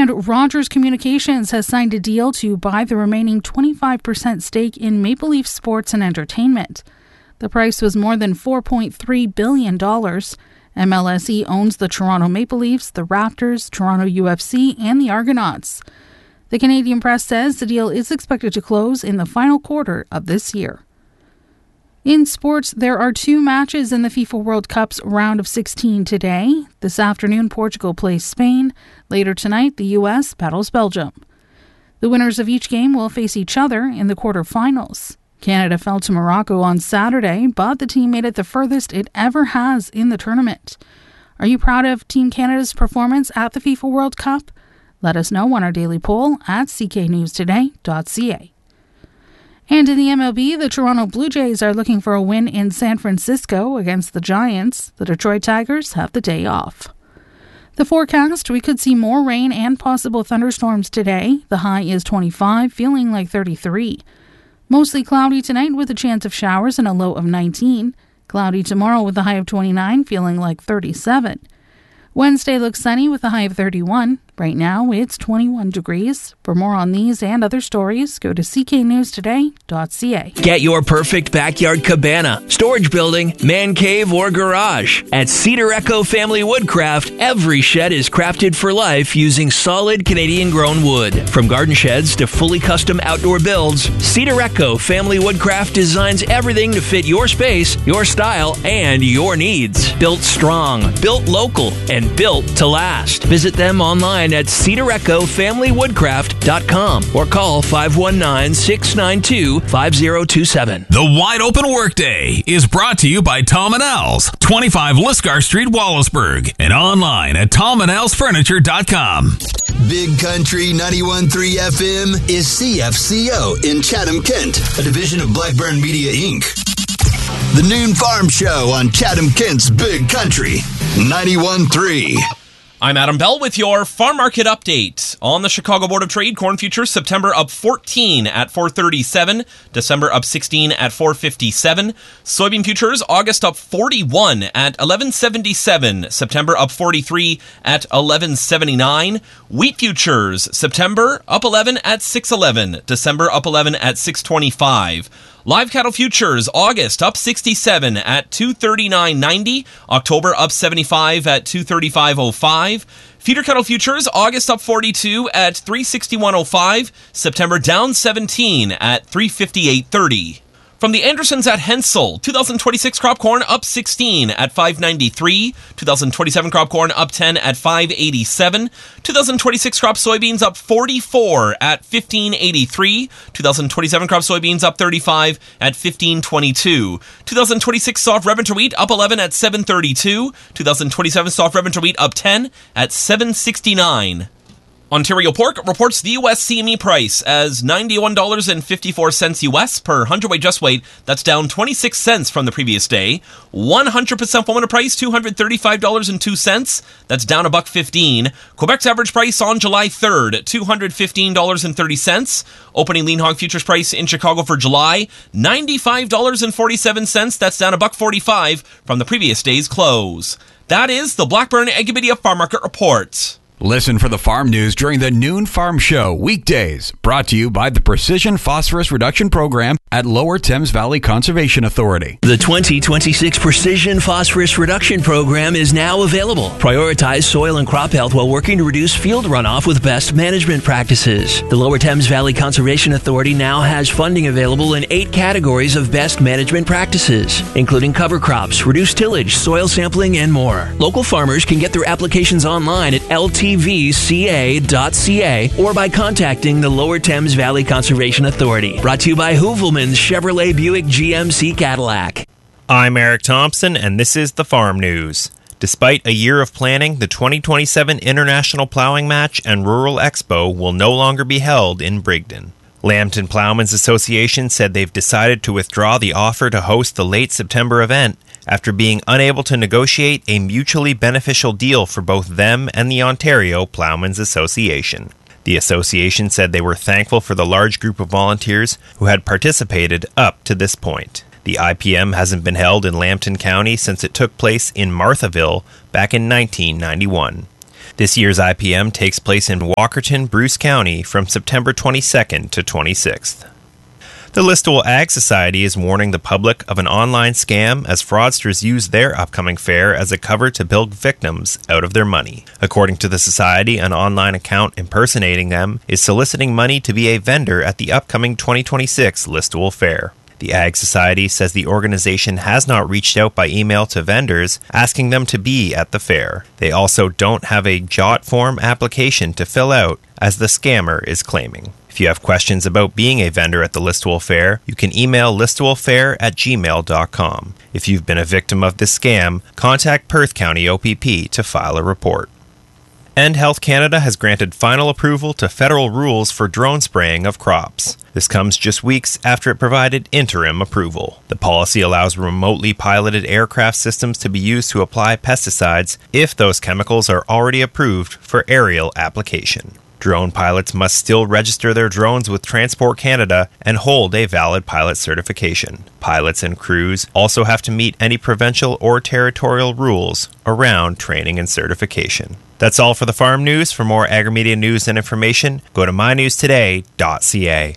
And Rogers Communications has signed a deal to buy the remaining 25% stake in Maple Leaf Sports and Entertainment. The price was more than $4.3 billion. MLSE owns the Toronto Maple Leafs, the Raptors, Toronto UFC, and the Argonauts. The Canadian press says the deal is expected to close in the final quarter of this year. In sports, there are 2 matches in the FIFA World Cup's round of 16 today. This afternoon, Portugal plays Spain. Later tonight, the U.S. battles Belgium. The winners of each game will face each other in the quarterfinals. Canada fell to Morocco on Saturday, but the team made it the furthest it ever has in the tournament. Are you proud of Team Canada's performance at the FIFA World Cup? Let us know on our daily poll at cknewstoday.ca. And in the MLB, the Toronto Blue Jays are looking for a win in San Francisco against the Giants. The Detroit Tigers have the day off. The forecast, we could see more rain and possible thunderstorms today. The high is 25, feeling like 33. Mostly cloudy tonight with a chance of showers and a low of 19. Cloudy tomorrow with a high of 29, feeling like 37. Wednesday looks sunny with a high of 31. Right now, it's 21 degrees. For more on these and other stories, go to cknewstoday.ca. Get your perfect backyard cabana, storage building, man cave, or garage. At Cedar Echo Family Woodcraft, every shed is crafted for life using solid Canadian-grown wood. From garden sheds to fully custom outdoor builds, Cedar Echo Family Woodcraft designs everything to fit your space, your style, and your needs. Built strong, built local, and built to last. Visit them online at cedarecofamilywoodcraft.com or call 519-692-5027. The Wide Open Workday is brought to you by Tom & Al's, 25 Lisgar Street, Wallaceburg, and online at tomandalsfurniture.com. Big Country 91.3 FM is CFCO in Chatham, Kent, a division of Blackburn Media, Inc. The Noon Farm Show on Chatham, Kent's Big Country 91.3. I'm Adam Bell with your farm market update. On the Chicago Board of Trade, corn futures, September up 14 at 437, December up 16 at 457. Soybean futures, August up 41 at 1177, September up 43 at 1179. Wheat futures, September up 11 at 611, December up 11 at 625. Live cattle futures, August up 67 at 239.90, October up 75 at 235.05. Feeder cattle futures, August up 42 at 361.05, September down 17 at 358.30. From the Andersons at Hensel, 2026 crop corn up 16 at 593, 2027 crop corn up 10 at 587, 2026 crop soybeans up 44 at 1583, 2027 crop soybeans up 35 at 1522, 2026 soft red winter wheat up 11 at 732, 2027 soft red winter wheat up 10 at 769. Ontario Pork reports the U.S. CME price as $91.54 U.S. per hundredweight just weight. That's down 26 cents from the previous day. 100% formula price $235.02. That's down $1.15. Quebec's average price on July 3rd, $215.30. Opening lean hog futures price in Chicago for July, $95.47. That's down $1.45 from the previous day's close. That is the Blackburn Agrimedia Farm Market Report. Listen for the farm news during the Noon Farm Show weekdays, brought to you by the Precision Phosphorus Reduction Program at Lower Thames Valley Conservation Authority. The 2026 Precision Phosphorus Reduction Program is now available. Prioritize soil and crop health while working to reduce field runoff with best management practices. The Lower Thames Valley Conservation Authority now has funding available in 8 categories of best management practices, including cover crops, reduced tillage, soil sampling, and more. Local farmers can get their applications online at LTVCA.ca or by contacting the Lower Thames Valley Conservation Authority. Brought to you by Hoovelman's Chevrolet Buick GMC Cadillac. I'm Eric Thompson, and this is the Farm News. Despite a year of planning, the 2027 International Plowing Match and Rural Expo will no longer be held in Brigden. Lambton Plowmen's Association said they've decided to withdraw the offer to host the late September event after being unable to negotiate a mutually beneficial deal for both them and the Ontario Plowmen's Association. The association said they were thankful for the large group of volunteers who had participated up to this point. The IPM hasn't been held in Lambton County since it took place in Marthaville back in 1991. This year's IPM takes place in Walkerton, Bruce County from September 22nd to 26th. The Listowel Ag Society is warning the public of an online scam as fraudsters use their upcoming fair as a cover to bilk victims out of their money. According to the society, an online account impersonating them is soliciting money to be a vendor at the upcoming 2026 Listowel Fair. The Ag Society says the organization has not reached out by email to vendors asking them to be at the fair. They also don't have a JOT form application to fill out, as the scammer is claiming. If you have questions about being a vendor at the Listowel Fair, you can email listowelfair@gmail.com. If you've been a victim of this scam, contact Perth County OPP to file a report. And Health Canada has granted final approval to federal rules for drone spraying of crops. This comes just weeks after it provided interim approval. The policy allows remotely piloted aircraft systems to be used to apply pesticides if those chemicals are already approved for aerial application. Drone pilots must still register their drones with Transport Canada and hold a valid pilot certification. Pilots and crews also have to meet any provincial or territorial rules around training and certification. That's all for the farm news. For more Agrimedia news and information, go to mynewstoday.ca.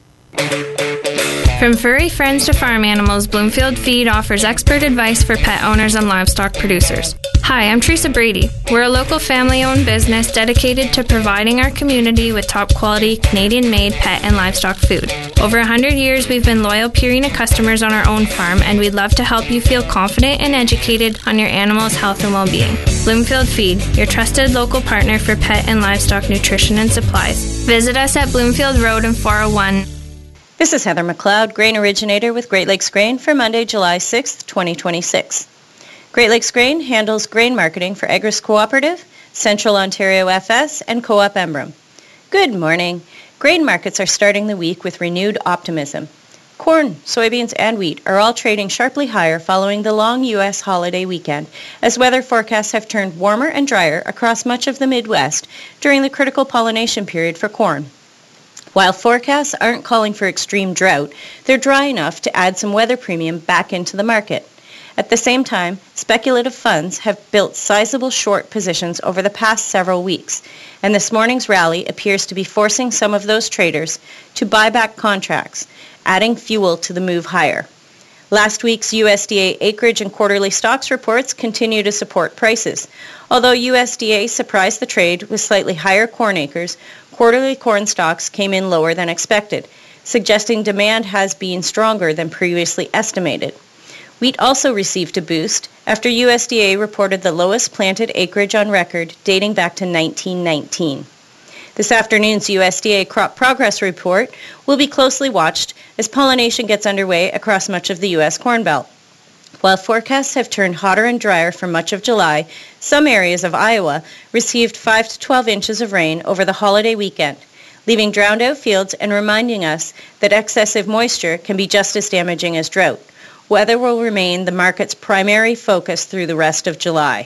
From furry friends to farm animals, Bloomfield Feed offers expert advice for pet owners and livestock producers. Hi, I'm Teresa Brady. We're a local family-owned business dedicated to providing our community with top-quality, Canadian-made pet and livestock food. Over 100 years, we've been loyal Purina customers on our own farm, and we'd love to help you feel confident and educated on your animal's health and well-being. Bloomfield Feed, your trusted local partner for pet and livestock nutrition and supplies. Visit us at Bloomfield Road and 401. This is Heather McLeod, grain originator with Great Lakes Grain for Monday, July 6, 2026. Great Lakes Grain handles grain marketing for Agris Cooperative, Central Ontario FS, and Co-op Embrun. Good morning. Grain markets are starting the week with renewed optimism. Corn, soybeans, and wheat are all trading sharply higher following the long U.S. holiday weekend, as weather forecasts have turned warmer and drier across much of the Midwest during the critical pollination period for corn. While forecasts aren't calling for extreme drought, they're dry enough to add some weather premium back into the market. At the same time, speculative funds have built sizable short positions over the past several weeks, and this morning's rally appears to be forcing some of those traders to buy back contracts, adding fuel to the move higher. Last week's USDA acreage and quarterly stocks reports continue to support prices. Although USDA surprised the trade with slightly higher corn acres, quarterly corn stocks came in lower than expected, suggesting demand has been stronger than previously estimated. Wheat also received a boost after USDA reported the lowest planted acreage on record dating back to 1919. This afternoon's USDA Crop Progress Report will be closely watched as pollination gets underway across much of the U.S. Corn Belt. While forecasts have turned hotter and drier for much of July, some areas of Iowa received 5 to 12 inches of rain over the holiday weekend, leaving drowned-out fields and reminding us that excessive moisture can be just as damaging as drought. Weather will remain the market's primary focus through the rest of July.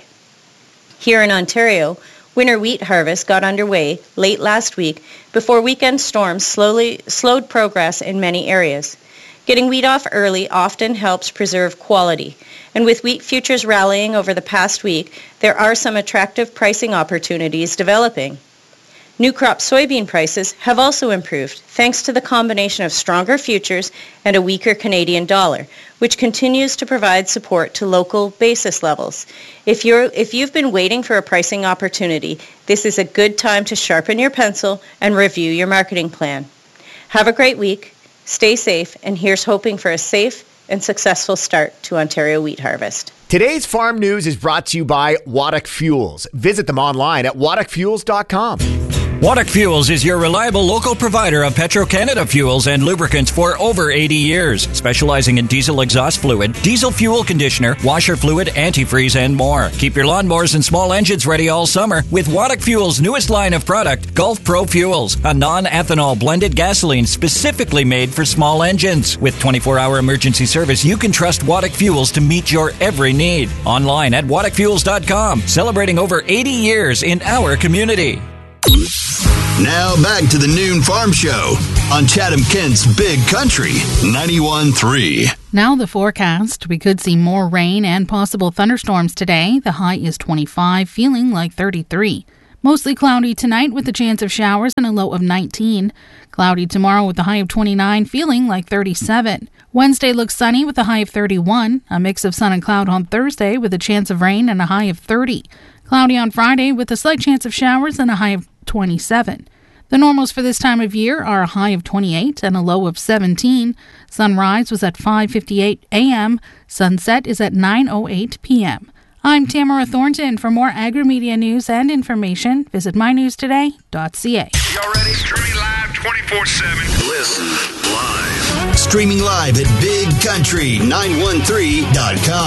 Here in Ontario, winter wheat harvest got underway late last week before weekend storms slowed progress in many areas. Getting wheat off early often helps preserve quality, and with wheat futures rallying over the past week, there are some attractive pricing opportunities developing. New crop soybean prices have also improved thanks to the combination of stronger futures and a weaker Canadian dollar, which continues to provide support to local basis levels. If you've been waiting for a pricing opportunity, this is a good time to sharpen your pencil and review your marketing plan. Have a great week, stay safe, and here's hoping for a safe and successful start to Ontario wheat harvest. Today's farm news is brought to you by Waddock Fuels. Visit them online at waddockfuels.com. Waddock Fuels is your reliable local provider of Petro-Canada fuels and lubricants for over 80 years, specializing in diesel exhaust fluid, diesel fuel conditioner, washer fluid, antifreeze, and more. Keep your lawnmowers and small engines ready all summer with Waddock Fuels' newest line of product, Gulf Pro Fuels, a non-ethanol blended gasoline specifically made for small engines. With 24-hour emergency service, you can trust Waddock Fuels to meet your every need. Online at waddockfuels.com, celebrating over 80 years in our community. Now back to the Noon Farm Show on Chatham-Kent's Big Country 91.3. Now the forecast. We could see more rain and possible thunderstorms today. The high is 25, feeling like 33. Mostly cloudy tonight with a chance of showers and a low of 19. Cloudy tomorrow with a high of 29, feeling like 37. Wednesday looks sunny with a high of 31. A mix of sun and cloud on Thursday with a chance of rain and a high of 30. Cloudy on Friday with a slight chance of showers and a high of 27. The normals for this time of year are a high of 28 and a low of 17. Sunrise was at 5:58 a.m. Sunset is at 9:08 p.m. I'm Tamara Thornton. For more agri-media news and information, visit mynewstoday.ca. Y'all ready? Streaming live 24/7. Listen live. Streaming live at BigCountry913.com.